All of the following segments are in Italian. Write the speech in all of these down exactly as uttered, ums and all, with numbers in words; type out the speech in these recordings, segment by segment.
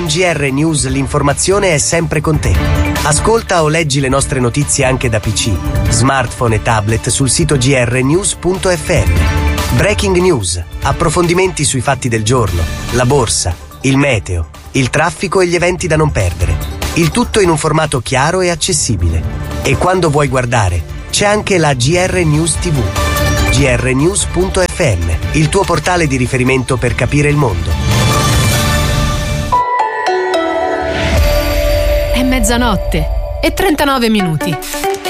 Con G R News l'informazione è sempre con te. Ascolta o leggi le nostre notizie anche da P C, smartphone e tablet sul sito g r news punto f m. Breaking News, approfondimenti sui fatti del giorno, la borsa, il meteo, il traffico e gli eventi da non perdere. Il tutto in un formato chiaro e accessibile. E quando vuoi guardare, c'è anche la G R News T V. g r news punto f m, il tuo portale di riferimento per capire il mondo. È mezzanotte e trentanove minuti.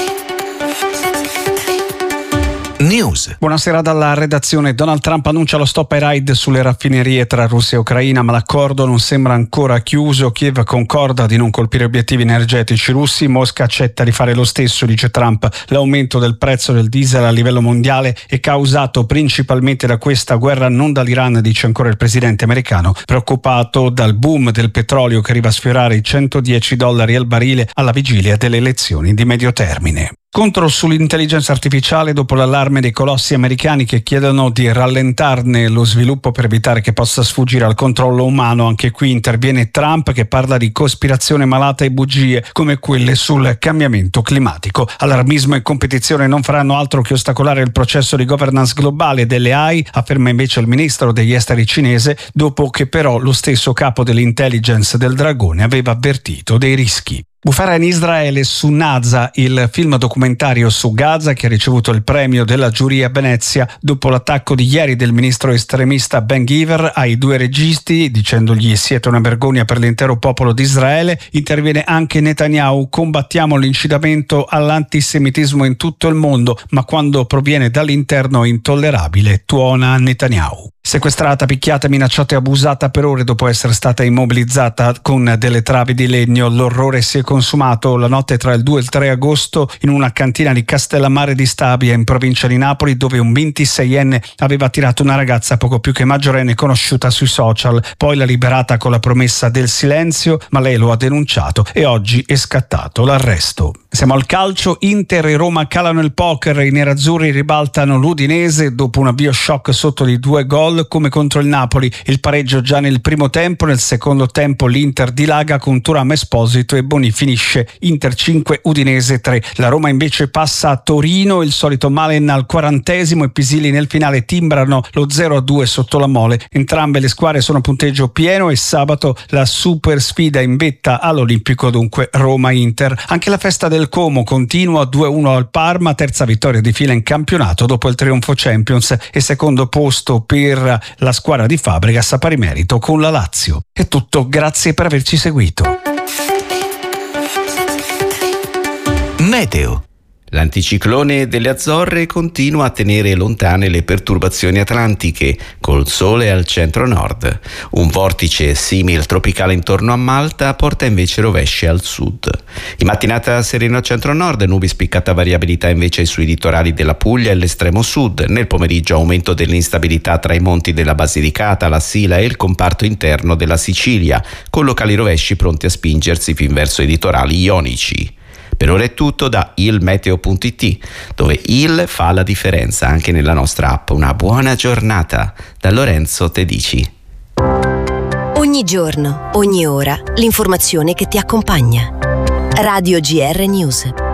News. Buonasera dalla redazione. Donald Trump annuncia lo stop ai raid sulle raffinerie tra Russia e Ucraina, ma l'accordo non sembra ancora chiuso. Kiev concorda di non colpire obiettivi energetici russi. Mosca accetta di fare lo stesso, dice Trump. L'aumento del prezzo del diesel a livello mondiale è causato principalmente da questa guerra, non dall'Iran, dice ancora il presidente americano, preoccupato dal boom del petrolio che arriva a sfiorare i centodieci dollari al barile alla vigilia delle elezioni di medio termine. Scontro sull'intelligenza artificiale dopo l'allarme dei colossi americani che chiedono di rallentarne lo sviluppo per evitare che possa sfuggire al controllo umano. Anche qui interviene Trump, che parla di cospirazione malata e bugie come quelle sul cambiamento climatico. Allarmismo e competizione non faranno altro che ostacolare il processo di governance globale delle A I, afferma invece il ministro degli esteri cinese, dopo che però lo stesso capo dell'intelligence del dragone aveva avvertito dei rischi. Bufera in Israele su Naza, il film documentario su Gaza che ha ricevuto il premio della giuria a Venezia dopo l'attacco di ieri del ministro estremista Ben Gvir ai due registi, dicendogli siete una vergogna per l'intero popolo di Israele. Interviene anche Netanyahu: combattiamo l'incitamento all'antisemitismo in tutto il mondo, ma quando proviene dall'interno è intollerabile, tuona Netanyahu. Sequestrata, picchiata, minacciata e abusata per ore dopo essere stata immobilizzata con delle travi di legno, l'orrore si è consumato la notte tra il due e il tre agosto in una cantina di Castellammare di Stabia, in provincia di Napoli, dove un ventiseienne aveva attirato una ragazza poco più che maggiorenne conosciuta sui social. Poi l'ha liberata con la promessa del silenzio, ma lei lo ha denunciato e oggi è scattato l'arresto. Siamo al calcio. Inter e Roma calano il poker, i nerazzurri ribaltano l'Udinese dopo un avvio shock sotto di due gol come contro il Napoli. Il pareggio già nel primo tempo, nel secondo tempo l'Inter dilaga con Thuram Esposito e Boni finisce Inter cinque Udinese tre. La Roma invece passa a Torino, il solito Malen al quarantesimo e Pisilli nel finale timbrano lo zero a due sotto la Mole. Entrambe le squadre sono a punteggio pieno e sabato la super sfida in vetta all'Olimpico, dunque Roma-Inter. Anche la festa del Como continua, due a uno al Parma, terza vittoria di fila in campionato dopo il trionfo Champions e secondo posto per la squadra di Fabregas a pari merito con la Lazio. È tutto, grazie per averci seguito. Meteo. L'anticiclone delle Azzorre continua a tenere lontane le perturbazioni atlantiche, col sole al centro-nord. Un vortice simil tropicale intorno a Malta porta invece rovesci al sud. In mattinata sereno al centro-nord, nubi spiccata variabilità invece sui litorali della Puglia e l'estremo sud. Nel pomeriggio aumento dell'instabilità tra i monti della Basilicata, la Sila e il comparto interno della Sicilia, con locali rovesci pronti a spingersi fin verso i litorali ionici. Per ora è tutto da il meteo punto it, dove il fa la differenza anche nella nostra app. Una buona giornata da Lorenzo Tedici. Ogni giorno, ogni ora, l'informazione che ti accompagna. Radio G R News.